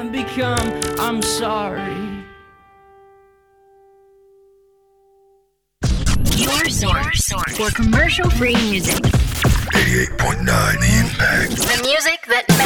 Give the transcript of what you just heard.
become. I'm sorry. Your source for commercial-free music. 88.9 The Impact. The music that